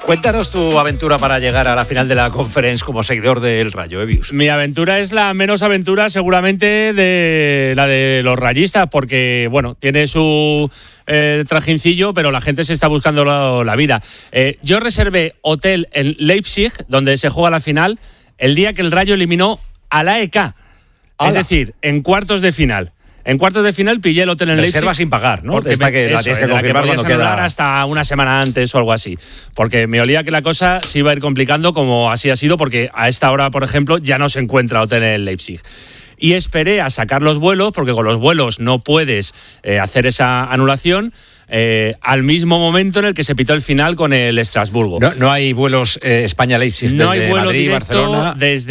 Cuéntanos tu aventura para llegar a la final de la Conference como seguidor del Rayo, Evius. Mi aventura es la menos aventura seguramente de la de los rayistas, porque, bueno, tiene su trajincillo, pero la gente se está buscando la vida. Yo reservé hotel en Leipzig, donde se juega la final, el día que el Rayo eliminó a la AEK. Es decir, en cuartos de final. En cuartos de final pillé el hotel en Leipzig. Reserva sin pagar, ¿no? Porque esta que la tienes que confirmar cuando queda. Hasta una semana antes o algo así. Porque me olía que la cosa se iba a ir complicando, como así ha sido, porque a esta hora, por ejemplo, ya no se encuentra hotel en Leipzig. Y esperé a sacar los vuelos, porque con los vuelos no puedes hacer esa anulación, al mismo momento en el que se pitó el final con el Estrasburgo. No hay vuelos España-Leipzig desde no hay vuelo Madrid, directo Barcelona.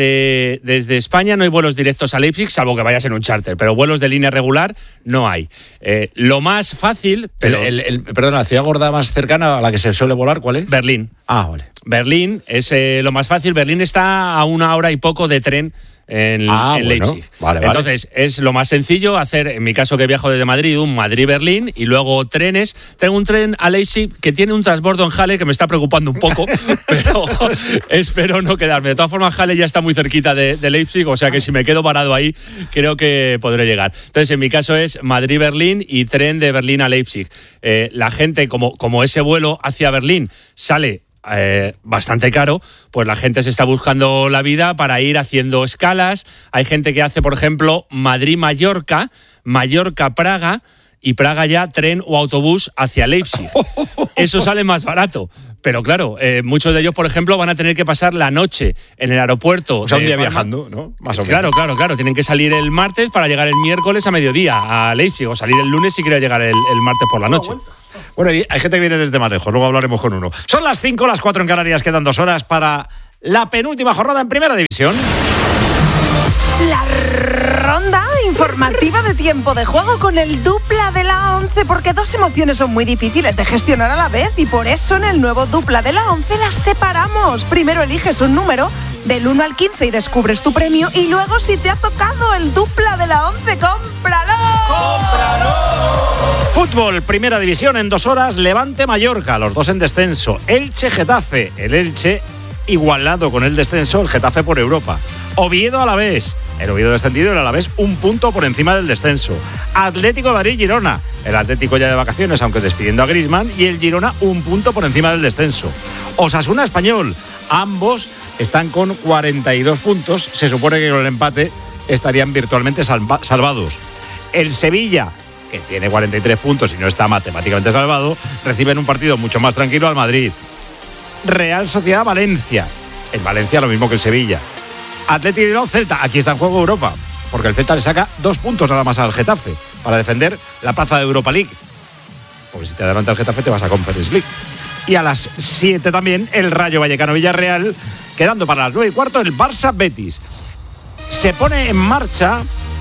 Desde España no hay vuelos directos a Leipzig, salvo que vayas en un charter, pero vuelos de línea regular no hay. Lo más fácil... Pero Perdona, la ciudad gorda más cercana a la que se suele volar, ¿cuál es? Berlín. Ah, vale. Berlín es lo más fácil. Berlín está a 1 hora y poco de tren en Leipzig. Vale. Entonces, es lo más sencillo hacer, en mi caso que viajo desde Madrid, un Madrid-Berlín y luego trenes. Tengo un tren a Leipzig que tiene un transbordo en Halle que me está preocupando un poco, pero espero no quedarme. De todas formas, Halle ya está muy cerquita de Leipzig, o sea que si me quedo parado ahí, creo que podré llegar. Entonces, en mi caso es Madrid-Berlín y tren de Berlín a Leipzig. La gente, como ese vuelo hacia Berlín sale bastante caro, pues la gente se está buscando la vida para ir haciendo escalas. Hay gente que hace, por ejemplo, Madrid-Mallorca, Mallorca-Praga y Praga ya tren o autobús hacia Leipzig. Eso sale más barato. Pero claro, muchos de ellos, por ejemplo, van a tener que pasar la noche en el aeropuerto. O sea, un día viajando, ¿no? Más o menos. Claro. Tienen que salir el martes para llegar el miércoles a mediodía a Leipzig, o salir el lunes si quiere llegar el martes por la noche. Bueno, y hay gente que viene desde más lejos, luego hablaremos con uno. Son las 5, las 4 en Canarias, quedan 2 horas para la penúltima jornada en Primera División. La ronda informativa de tiempo de juego con el Dupla de la 11, porque 2 emociones son muy difíciles de gestionar a la vez y por eso en el nuevo Dupla de la 11 las separamos. Primero eliges un número del 1 al 15 y descubres tu premio, y luego, si te ha tocado el Dupla de la 11, ¡cómpralo! Fútbol, Primera División en 2 horas, Levante-Mallorca, los dos en descenso. Elche-Getafe, el Elche igualado con el descenso, el Getafe por Europa. Oviedo-Alavés, el Oviedo descendido y el Alavés 1 punto por encima del descenso. Atlético de Madrid-Girona, el Atlético ya de vacaciones, aunque despidiendo a Griezmann, y el Girona 1 punto por encima del descenso. Osasuna-Español, ambos están con 42 puntos, se supone que con el empate estarían virtualmente salvados. El Sevilla, que tiene 43 puntos y no está matemáticamente salvado, recibe en un partido mucho más tranquilo al Madrid. Real Sociedad-Valencia, el Valencia lo mismo que el Sevilla. Atlético de Bilbao-Celta, aquí está en juego Europa, porque el Celta le saca 2 puntos nada más al Getafe para defender la plaza de Europa League, porque si te adelanta el Getafe te vas a Conference League. Y a las 7 también el Rayo Vallecano-Villarreal, quedando para las 9:15 el Barça-Betis. Se pone en marcha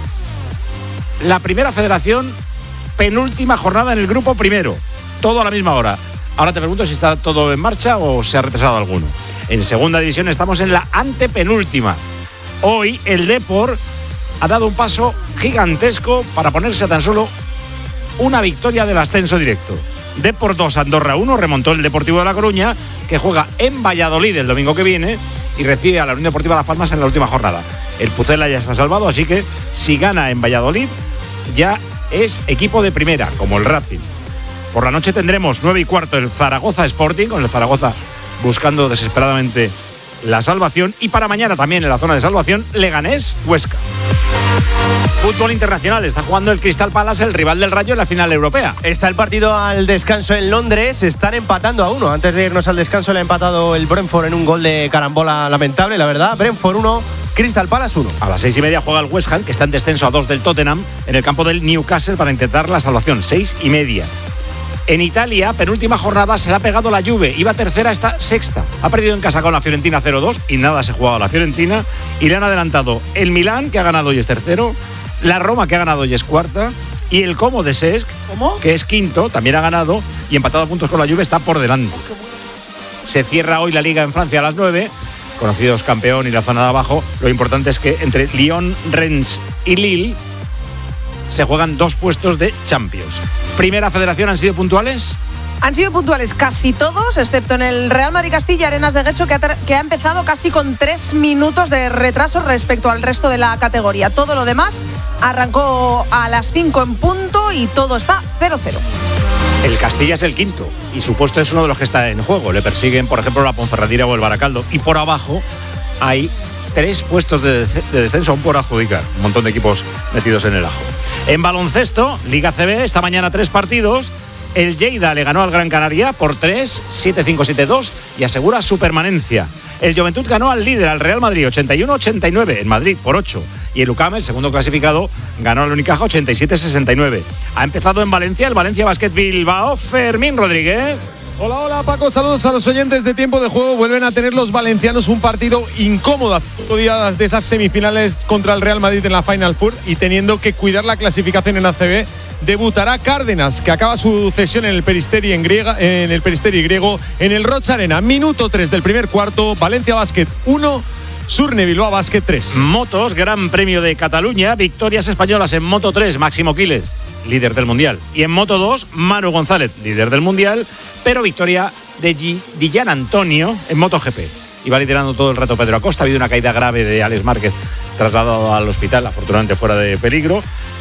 la Primera Federación, penúltima jornada en el grupo primero, todo a la misma hora. Ahora te pregunto si está todo en marcha o se ha retrasado alguno. En Segunda División estamos en la antepenúltima. Hoy el Depor ha dado un paso gigantesco para ponerse a tan solo una victoria del ascenso directo. Depor 2, Andorra 1, remontó el Deportivo de La Coruña, que juega en Valladolid el domingo que viene y recibe a la Unión Deportiva Las Palmas en la última jornada. El Pucela ya está salvado, así que si gana en Valladolid ya es equipo de primera, como el Racing. Por la noche tendremos 9:15 el Zaragoza Sporting, con el Zaragoza buscando desesperadamente la salvación. Y para mañana también en la zona de salvación, Leganés Huesca. Fútbol internacional, está jugando el Crystal Palace, el rival del Rayo, en la final europea. Está el partido al descanso en Londres, están empatando a 1. Antes de irnos al descanso le ha empatado el Brentford en un gol de carambola lamentable, la verdad. Brentford 1, Crystal Palace 1. A las 6:30 juega el West Ham, que está en descenso a 2 del Tottenham, en el campo del Newcastle para intentar la salvación. 6:30. En Italia, penúltima jornada, se le ha pegado la Juve. Iba tercera, está sexta. Ha perdido en casa con la Fiorentina 0-2 y nada se ha jugado a la Fiorentina. Y le han adelantado el Milán, que ha ganado y es tercero, la Roma, que ha ganado y es cuarta, y el Como de Cesc, que es quinto, también ha ganado y empatado a puntos con la Juve, está por delante. Se cierra hoy la Liga en Francia a las 9. Conocidos campeón y la zona de abajo. Lo importante es que entre Lyon, Rennes y Lille se juegan 2 puestos de Champions. Primera Federación, ¿han sido puntuales? Han sido puntuales casi todos, excepto en el Real Madrid-Castilla, Arenas de Guecho, que ha empezado casi con 3 minutos de retraso respecto al resto de la categoría. Todo lo demás arrancó a las 5 en punto y todo está 0-0. El Castilla es el quinto y su puesto es uno de los que está en juego. Le persiguen, por ejemplo, la Ponferradina o el Baracaldo. Y por abajo hay 3 puestos de descenso aún por adjudicar. Un montón de equipos metidos en el ajo. En baloncesto, Liga CB, esta mañana 3 partidos. El Lleida le ganó al Gran Canaria por 3, 7-5, 7-2 y asegura su permanencia. El Juventud ganó al líder, al Real Madrid, 81-89, en Madrid por 8. Y el UCAM, el segundo clasificado, ganó al Unicaja 87-69. Ha empezado en Valencia el Valencia Basket Bilbao. Fermín Rodríguez. Hola Paco, saludos a los oyentes de Tiempo de Juego. Vuelven a tener los valencianos un partido incómodo a 5 días de esas semifinales contra el Real Madrid en la Final Four y teniendo que cuidar la clasificación en ACB. Debutará Cárdenas, que acaba su cesión en el Peristeri griego en el Rocha Arena. Minuto 3 del primer cuarto, Valencia Basket 1, Surne Bilbao Basket 3. Motos, Gran Premio de Cataluña, victorias españolas en Moto 3, Máximo Quiles, líder del Mundial. Y en Moto 2, Manu González, líder del Mundial, pero victoria de Gian Antonio en MotoGP. Iba liderando todo el rato Pedro Acosta, ha habido una caída grave de Alex Márquez, trasladado al hospital, afortunadamente fuera de peligro.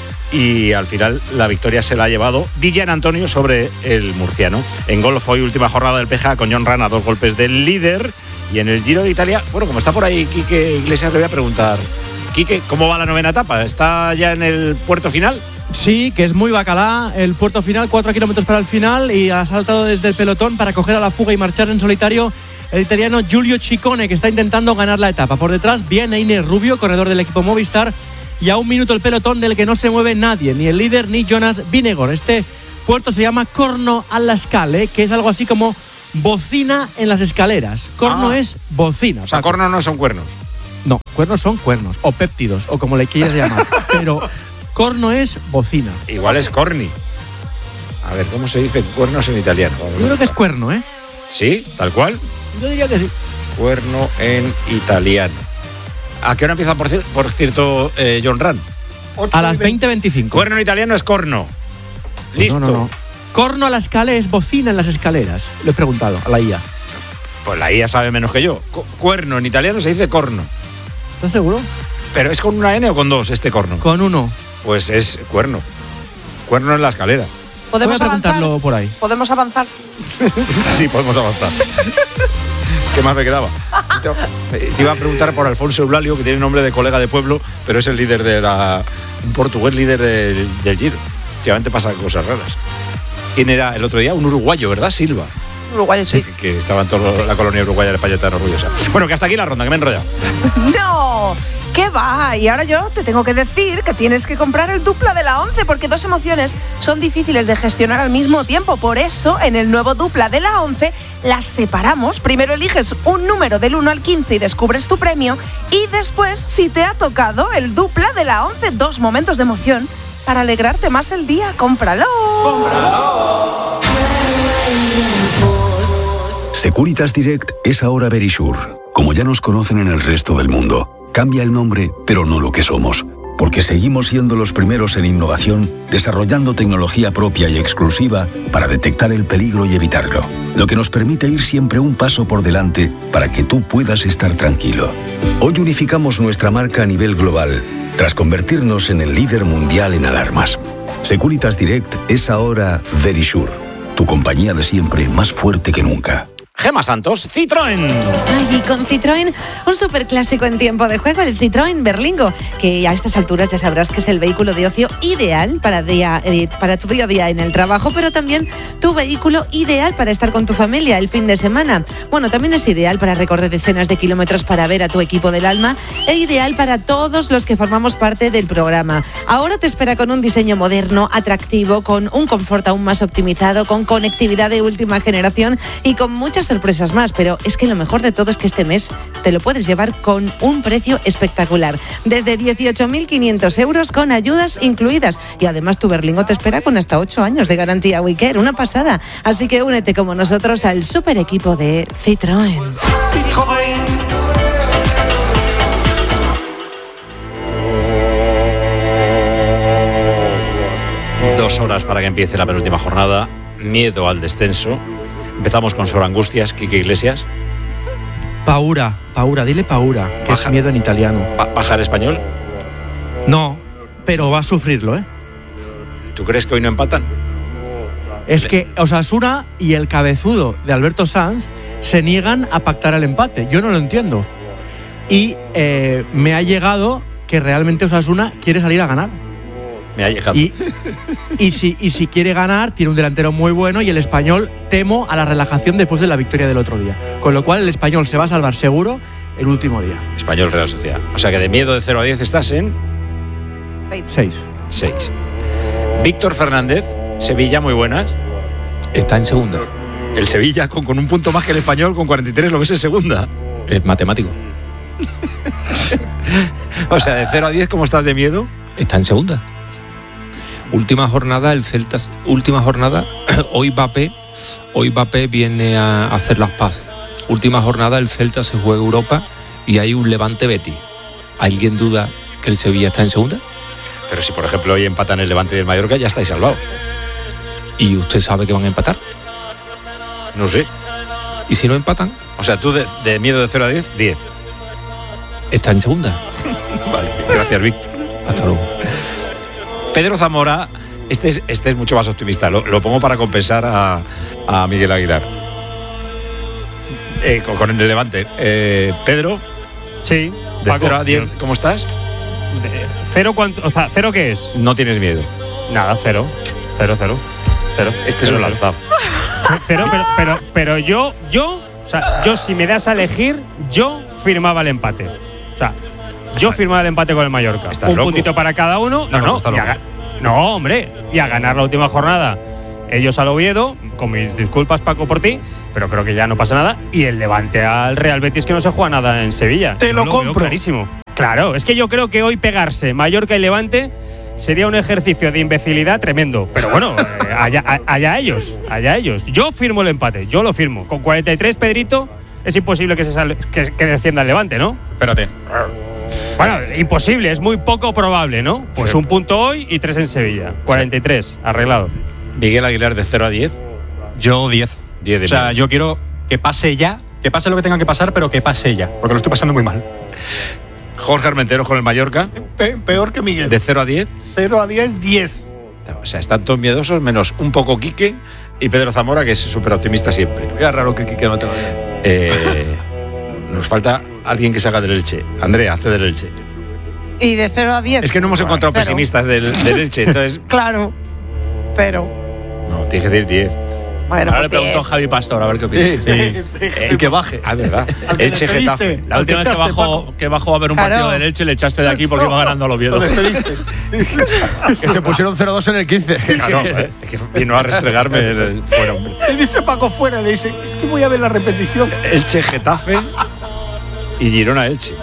Y al final la victoria se la ha llevado Gian Antonio sobre el murciano. En golf hoy última jornada del PGA con Jon Rahm a 2 golpes del líder. Y en el Giro de Italia, bueno, como está por ahí Quique Iglesias, le voy a preguntar. Quique, ¿cómo va la 9ª etapa? ¿Está ya en el puerto final? Sí, que es muy bacalá el puerto final, 4 kilómetros para el final y ha saltado desde el pelotón para coger a la fuga y marchar en solitario el italiano Giulio Ciccone, que está intentando ganar la etapa. Por detrás viene Inés Rubio, corredor del equipo Movistar, y a 1 minuto el pelotón del que no se mueve nadie, ni el líder ni Jonas Vingegaard. Este puerto se llama Corno alla Scale, que es algo así como bocina en las escaleras. Corno es bocina. O sea, cornos no son cuernos. No, cuernos son cuernos, o péptidos, o como le quieras llamar. Pero corno es bocina. Igual es corni. A ver, ¿cómo se dice cuernos en italiano? Yo creo que es cuerno, ¿eh? ¿Sí? ¿Tal cual? Yo diría que sí. Cuerno en italiano. ¿A qué hora empieza, por cierto, Jon Rahm? A las 20:25. Cuerno en italiano es corno. Listo. No. Corno a la escala es bocina en las escaleras. Le he preguntado a la IA. Pues la IA sabe menos que yo. Cuerno en italiano se dice corno. ¿Estás seguro? ¿Pero es con una N o con 2 este corno? Con 1. Pues es cuerno. Cuerno en la escalera. ¿Podemos Voy a preguntarlo avanzar? por ahí. ¿Podemos avanzar? Sí, podemos avanzar. ¿Qué más me quedaba? Te iba a preguntar por Alfonso Eulalio, que tiene nombre de colega de pueblo, pero es el líder un portugués líder del Giro. Últimamente pasan cosas raras. ¿Quién era el otro día? Un uruguayo, ¿verdad? Silva. Uruguayo, sí. Que estaba en toda la colonia uruguaya de España tan orgullosa. Bueno, que hasta aquí la ronda, que me he enrollado. ¡No! ¿Qué va? Y ahora yo te tengo que decir que tienes que comprar el Dupla de la 11 porque 2 emociones son difíciles de gestionar al mismo tiempo. Por eso, en el nuevo Dupla de la 11 las separamos. Primero eliges un número del 1 al 15 y descubres tu premio. Y después, si te ha tocado el Dupla de la 11, 2 momentos de emoción para alegrarte más el día. ¡Cómpralo! ¡Cómpralo! Securitas Direct es ahora Verisure, como ya nos conocen en el resto del mundo. Cambia el nombre, pero no lo que somos, porque seguimos siendo los primeros en innovación, desarrollando tecnología propia y exclusiva para detectar el peligro y evitarlo, lo que nos permite ir siempre un paso por delante para que tú puedas estar tranquilo. Hoy unificamos nuestra marca a nivel global, tras convertirnos en el líder mundial en alarmas. Securitas Direct es ahora Verisure, tu compañía de siempre más fuerte que nunca. Gemma Santos, Citroën. Ay, y con Citroën, un superclásico en tiempo de juego, el Citroën Berlingo, que a estas alturas ya sabrás que es el vehículo de ocio ideal para tu día a día en el trabajo, pero también tu vehículo ideal para estar con tu familia el fin de semana. Bueno, también es ideal para recorrer decenas de kilómetros para ver a tu equipo del alma e ideal para todos los que formamos parte del programa. Ahora te espera con un diseño moderno, atractivo, con un confort aún más optimizado, con conectividad de última generación y con muchas sorpresas más, pero es que lo mejor de todo es que este mes te lo puedes llevar con un precio espectacular, desde 18.500 euros con ayudas incluidas, y además tu Berlingo te espera con hasta 8 años de garantía WeCare, una pasada. Así que únete como nosotros al super equipo de Citroën. 2 horas para que empiece la penúltima jornada. miedo al descenso. Empezamos con Sor Angustias, Quique Iglesias. Paura, dile paura, que Baja. es miedo en italiano. ¿Bajar español? No, pero va a sufrirlo, ¿eh? ¿Tú crees que hoy no empatan? Es que Osasuna y el cabezudo de Alberto Sanz se niegan a pactar el empate. Yo no lo entiendo. Y me ha llegado que realmente Osasuna quiere salir a ganar. Me ha llegado. Y si quiere ganar, tiene un delantero muy bueno y el Español temo a la relajación después de la victoria del otro día. Con lo cual el Español se va a salvar seguro el último día. Español Real Sociedad. O sea que de miedo de 0 a 10 estás en 6. 6. Víctor Fernández, Sevilla, muy buenas. Está en segunda. El Sevilla con un punto más que el Español, con 43 lo ves en segunda. Es matemático. O sea, de 0 a 10, ¿cómo estás de miedo? Está en segunda. Última jornada, el Celta. Última jornada, hoy Mbappé viene a hacer las paces. Última jornada, el Celta se juega Europa y hay un Levante Betis. ¿Alguien duda que el Sevilla está en segunda? Pero si, por ejemplo, hoy empatan el Levante y el Mallorca, ya estáis salvados. ¿Y usted sabe que van a empatar? No sé. ¿Y si no empatan? O sea, tú de miedo de 0 a 10, 10. Está en segunda. Vale, gracias, Víctor. Hasta luego. Pedro Zamora, este es mucho más optimista. Lo pongo para compensar a Miguel Aguilar. Con el Levante. Pedro, Sí. de Paco, 0 a 10, ¿cómo estás? ¿Cero cuánto? O sea, ¿cero qué es? No tienes miedo. Nada, cero. Cero. Este es un lanzado. Cero, pero yo, o sea, yo si me das a elegir, yo firmaba el empate. O sea, yo firmaba el empate con el Mallorca. ¿Estás un loco? puntito para cada uno. No, está loco. no, hombre. Y a ganar la última jornada. Ellos al Oviedo, con mis disculpas, Paco, por ti, pero creo que ya no pasa nada. Y el Levante al Real Betis, que no se juega nada en Sevilla. Te lo veo compro. clarísimo. Claro, es que yo creo que hoy pegarse Mallorca y Levante sería un ejercicio de imbecilidad tremendo. Pero bueno, allá ellos. Yo firmo el empate, yo lo firmo. Con 43, Pedrito, es imposible que descienda el Levante, ¿no? Espérate. Bueno, imposible, es muy poco probable, ¿no? Pues un punto hoy y 3 en Sevilla. 43, arreglado. Miguel Aguilar, de 0 a 10. Yo 10. 10 de O sea, miedo. yo quiero que pase ya, que pase lo que tenga que pasar, pero que pase ya, porque lo estoy pasando muy mal. Jorge Armenteros con el Mallorca, Peor que Miguel. de 0 a 10. 0 a 10, 10. O sea, están todos miedosos, menos un poco Quique y Pedro Zamora, que es súper optimista siempre. Qué raro que no te lo diga. Nos falta alguien que se haga del Elche. Andrea, hazte del Elche. Y de 0 a 10. Es que no hemos encontrado Cero. pesimistas del Elche, entonces. Claro. Pero. No, tienes que decir 10. Bueno, Ahora le pues pregunto a 10. Javi Pastor a ver qué opina. Y que baje. Ah, verdad. Al que Elche despediste. Getafe. La última vez que bajó a ver un Claro. partido del Elche le echaste de aquí porque iba ganando al Oviedo. Lo despediste. Que se pusieron 0-2 en el 15. Claro, es que vino a restregarme fuera. Hombre. Le dice Paco fuera, le dice, es que voy a ver la repetición. Elche Getafe y Girona Elche.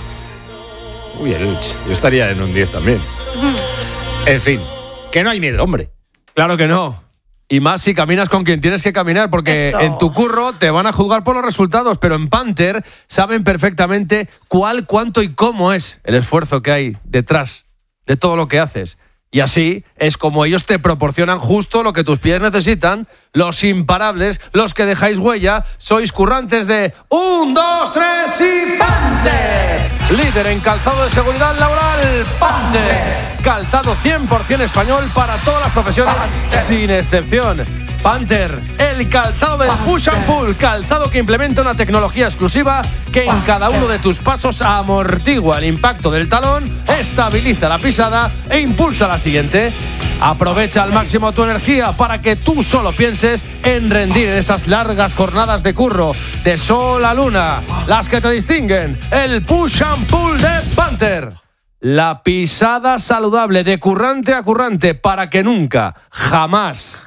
Uy, el Elche. Yo estaría en un 10 también. En fin, que no hay miedo, hombre. Claro que no. Y más si caminas con quien tienes que caminar, porque Eso. en tu curro te van a juzgar por los resultados, pero en Panther saben perfectamente cuál, cuánto y cómo es el esfuerzo que hay detrás de todo lo que haces. Y así es como ellos te proporcionan justo lo que tus pies necesitan, los imparables, los que dejáis huella, sois currantes de 1, 2, 3 y Panther. Líder en calzado de seguridad laboral, Panther. Calzado 100% español para todas las profesiones, sin excepción. Panther, el calzado del push and pull, calzado que implementa una tecnología exclusiva que en cada uno de tus pasos amortigua el impacto del talón, estabiliza la pisada e impulsa la siguiente. Aprovecha al máximo tu energía para que tú solo pienses en rendir en esas largas jornadas de curro, de sol a luna, las que te distinguen, el push and pull de Panther. La pisada saludable de currante a currante para que nunca, jamás,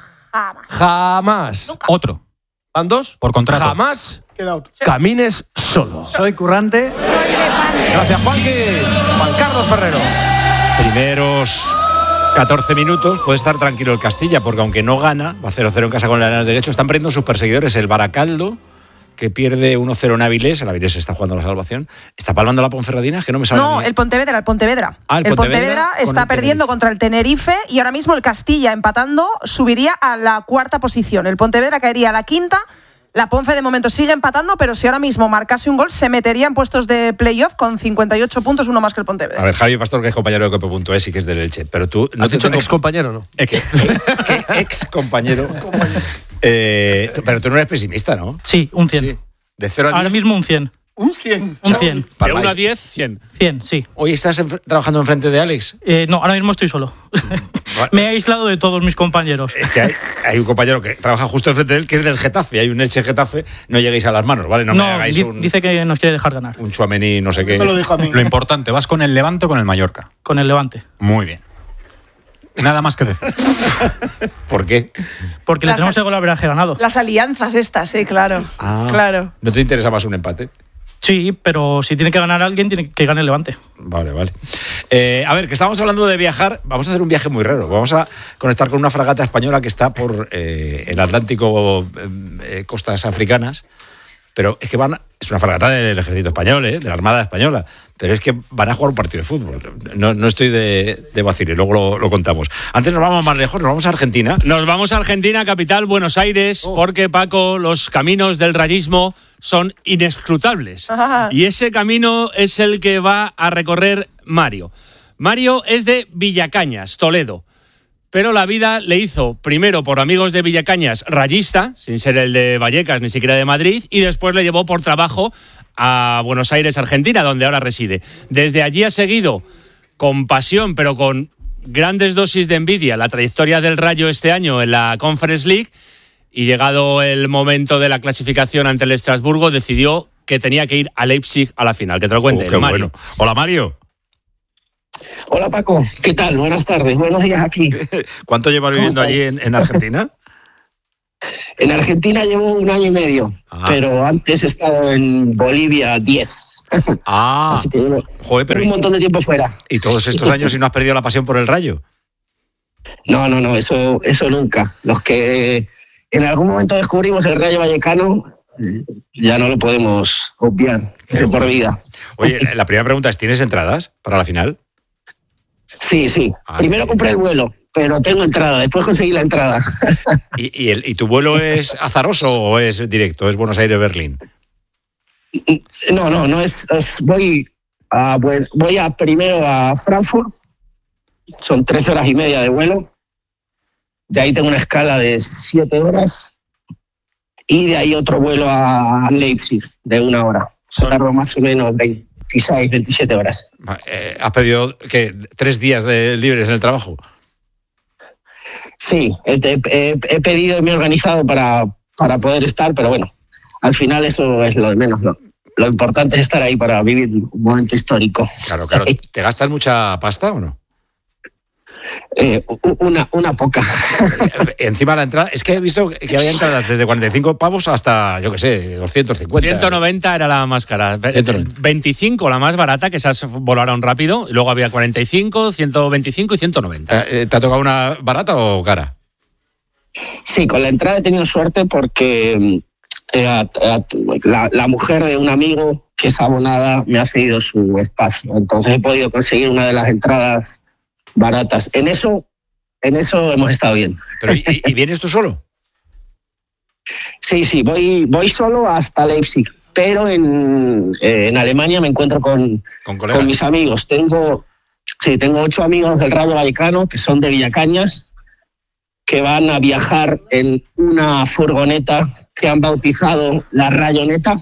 Otro. ¿van dos? Por contrato. Jamás Queda otro. camines solo. Soy currante. Gracias, Juanqui. Juan Carlos Ferrero. Primeros 14 minutos puede estar tranquilo el Castilla, porque aunque no gana, va 0-0 en casa con el Arenal de Guecho, están perdiendo sus perseguidores, el Baracaldo que pierde 1-0 en Avilés. El Avilés está jugando la salvación. ¿Está palmando la Ponferradina? Que no me sale. No, el Pontevedra. El Pontevedra está perdiendo contra el Tenerife y ahora mismo el Castilla, empatando, subiría a la 4ª posición. El Pontevedra caería a la 5ª. La Ponfe de momento sigue empatando, pero si ahora mismo marcase un gol, se metería en puestos de playoff con 58 puntos, uno más que el Pontevedra. A ver, Javi Pastor, que es compañero de Cope.es y que es del Elche, pero tú... ¿No te he dicho ex compañero, no? ¿Qué ex compañero? Pero tú no eres pesimista, ¿no? Sí, un 100. Sí. De 0 a 10. Ahora mismo un 100. Un 100. Un 100. De 1 a 10, 100. 100, sí. ¿Hoy estás trabajando enfrente de Alex? No, ahora mismo estoy solo. Me he aislado de todos mis compañeros. Es que hay un compañero que trabaja justo enfrente de él, que es del Getafe. Hay un Elche Getafe. No lleguéis a las manos, ¿vale? No me hagáis dice que nos quiere dejar ganar. un Tchouaméni, no sé qué. Me lo dijo a mí. Lo importante, ¿vas con el Levante o con el Mallorca? Con el Levante. Muy bien. Nada más que decir. ¿Por qué? Porque le tenemos el golaveraje ganado. Las alianzas estas, claro. Claro. ¿No te interesa más un empate? Sí, pero si tiene que ganar alguien, tiene que ganar el Levante. Vale. A ver, que estamos hablando de viajar. Vamos a hacer un viaje muy raro. Vamos a conectar con una fragata española que está por el Atlántico, costas africanas. Pero es que es una fragata del ejército español, de la Armada Española. Pero es que van a jugar un partido de fútbol. No estoy de vacile, luego lo contamos. Antes nos vamos más lejos, nos vamos a Argentina. Nos vamos a Argentina, capital, Buenos Aires, porque, Paco, los caminos del rayismo son inescrutables. Y ese camino es el que va a recorrer Mario. Mario es de Villacañas, Toledo. Pero la vida le hizo, primero por amigos de Villacañas, rayista, sin ser el de Vallecas ni siquiera de Madrid, y después le llevó por trabajo a Buenos Aires, Argentina, donde ahora reside. Desde allí ha seguido con pasión, pero con grandes dosis de envidia, la trayectoria del Rayo este año en la Conference League, y llegado el momento de la clasificación ante el Estrasburgo, decidió que tenía que ir a Leipzig a la final. Que te lo cuente, qué Mario. Bueno. Hola, Mario. Hola Paco, ¿qué tal? Buenas tardes, buenos días aquí. ¿Cuánto llevas viviendo allí en Argentina? En Argentina llevo 1 año y medio, pero antes he estado en Bolivia 10. Así que llevo un montón de tiempo fuera. ¿Y todos estos años y no has perdido la pasión por el Rayo? No, eso nunca. Los que en algún momento descubrimos el Rayo Vallecano, ya no lo podemos obviar de por vida. Oye, la primera pregunta es, ¿tienes entradas para la final? Sí. Primero compré el vuelo, pero tengo entrada. Después conseguí la entrada. ¿Y tu vuelo es azaroso o es directo? ¿Es Buenos Aires-Berlín? No es voy primero a Frankfurt. Son 3 horas y media de vuelo. De ahí tengo una escala de 7 horas. Y de ahí otro vuelo a Leipzig de 1 hora. Tardo más o menos 26, 27 horas. ¿Has pedido 3 días de libres en el trabajo? Sí, he pedido y me he organizado para poder estar, pero bueno, al final eso es lo de menos. Lo importante es estar ahí para vivir un momento histórico. Claro. ¿Te gastas mucha pasta o no? Una poca. Encima la entrada, es que he visto que había entradas desde 45 pavos hasta, yo qué sé, 250. 190 era la más cara. 25 la más barata, que esas volaron rápido. Y luego había 45, 125 y 190. ¿Te ha tocado una barata o cara? Sí, con la entrada he tenido suerte porque la mujer de un amigo que es abonada me ha cedido su espacio. Entonces he podido conseguir una de las entradas baratas. En eso hemos estado bien. ¿Pero y vienes tú solo? Sí, voy solo hasta Leipzig, pero en Alemania me encuentro con mis amigos. Tengo 8 amigos del Rayo Vallecano que son de Villacañas, que van a viajar en una furgoneta que han bautizado la Rayoneta.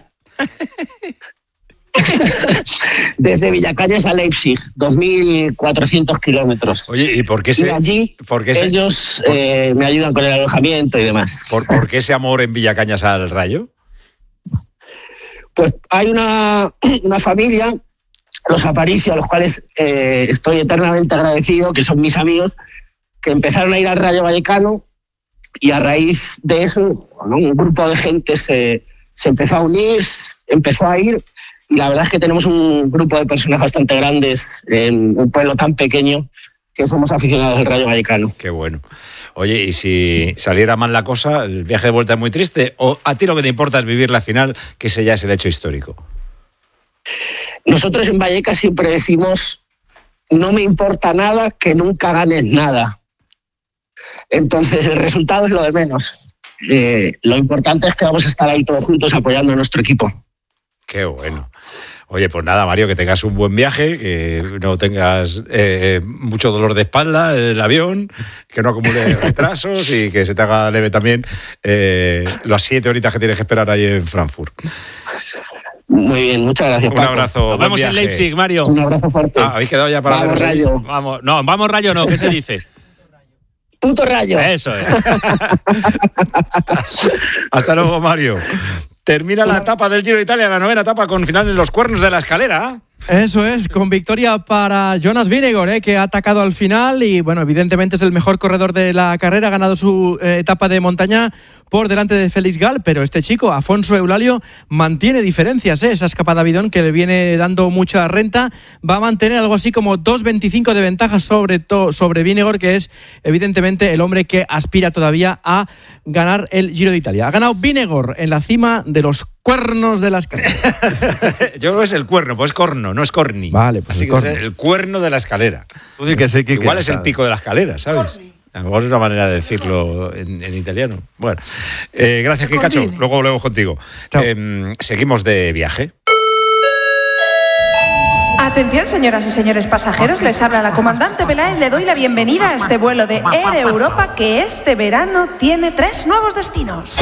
Desde Villacañas a Leipzig, 2.400 kilómetros. Oye, ¿y por qué ellos me ayudan con el alojamiento y demás. ¿Por qué ese amor en Villacañas al Rayo? Pues hay una familia, los Aparicio, a los cuales estoy eternamente agradecido, que son mis amigos, que empezaron a ir al Rayo Vallecano, y a raíz de eso, un grupo de gente se empezó a unir, empezó a ir. Y la verdad es que tenemos un grupo de personas bastante grandes en un pueblo tan pequeño que somos aficionados al Rayo Vallecano. Qué bueno. Oye, y si saliera mal la cosa, ¿el viaje de vuelta es muy triste? ¿O a ti lo que te importa es vivir la final, que ese ya es el hecho histórico? Nosotros en Vallecas siempre decimos, no me importa nada que nunca ganes nada. Entonces el resultado es lo de menos. Lo importante es que vamos a estar ahí todos juntos apoyando a nuestro equipo. Qué bueno. Oye, pues nada, Mario, que tengas un buen viaje, que no tengas mucho dolor de espalda en el avión, que no acumule retrasos y que se te haga leve también las 7 horitas que tienes que esperar ahí en Frankfurt. Muy bien, muchas gracias, Un Paco. abrazo. Nos vemos en Leipzig, Mario. Un abrazo fuerte. ¿Habéis quedado ya para Vamos, ver? Rayo. Vamos Rayo no, ¿qué se dice? Puto Rayo. Eso es. Hasta luego, Mario. Termina la etapa del Giro de Italia, la 9ª etapa, con final en los Cuernos de la Escalera. Eso es, con victoria para Jonas Vingegaard, que ha atacado al final y, bueno, evidentemente es el mejor corredor de la carrera, ha ganado su etapa de montaña por delante de Félix Gall, pero este chico, Afonso Eulalio, mantiene diferencias, esa escapada bidón que le viene dando mucha renta, va a mantener algo así como 2.25 de ventaja sobre Vingegaard, que es evidentemente el hombre que aspira todavía a ganar el Giro de Italia. Ha ganado Vingegaard en la cima de los Cuernos de la Escalera. Yo creo que es el cuerno, pues corno, no es corni. Vale, pues así el que es corno. el cuerno de la escalera. Tú di que sí, Quique, igual es el ¿sabes? pico de la escalera, ¿sabes? A lo mejor es una manera de decirlo en italiano. Bueno, gracias, Kikacho. Luego volvemos contigo. Seguimos de viaje. Atención, señoras y señores pasajeros, les habla la comandante Peláez. Le doy la bienvenida a este vuelo de Air Europa que este verano tiene 3 nuevos destinos.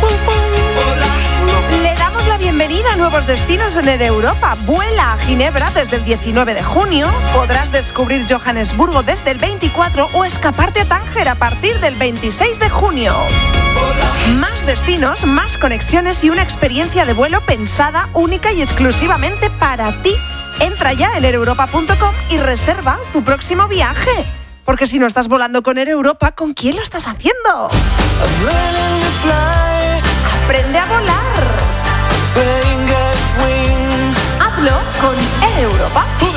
Le damos la bienvenida a nuevos destinos en Air Europa. Vuela a Ginebra desde el 19 de junio. Podrás descubrir Johannesburgo desde el 24 o escaparte a Tánger a partir del 26 de junio. Más destinos, más conexiones y una experiencia de vuelo pensada única y exclusivamente para ti. Entra ya en aereuropa.com y reserva tu próximo viaje. Porque si no estás volando con Air Europa, ¿con quién lo estás haciendo? Aprende a volar. Hazlo con Air Europa.